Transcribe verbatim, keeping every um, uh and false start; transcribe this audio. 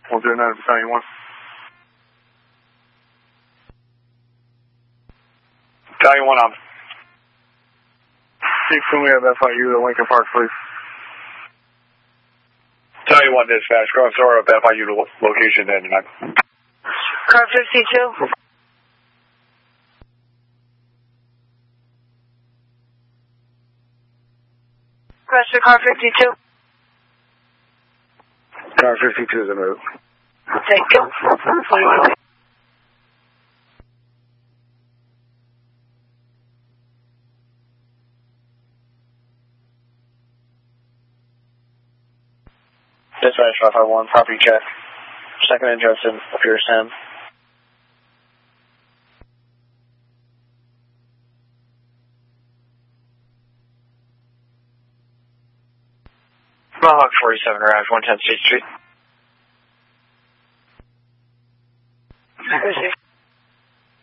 one zero nine, Battalion one. Battalion one, I'm. Chief, can we have F I U to Lincoln Park, please? Battalion one, dispatch. Go sorry up F I U to location then tonight. Car fifty-two. Request car fifty-two. Car fifty-two is a move. Thank you. Dispatch five five one, property check. Second address in Pierce ten. Mohawk forty-seven arrived, one ten State Street. Where is he?